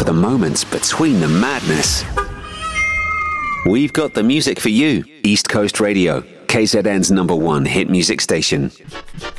for the moments between the madness. We've got the music for you. East Coast Radio, KZN's #1 hit music station.